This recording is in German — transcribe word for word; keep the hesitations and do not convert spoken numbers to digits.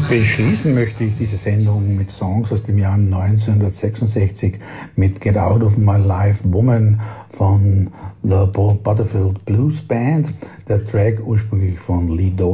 Beschließen möchte ich diese Sendung mit Songs aus dem Jahr neunzehnhundertsechsundsechzig mit Get Out of My Life Woman von The Bob Butterfield Blues Band. Der Track ursprünglich von Lee Dorr.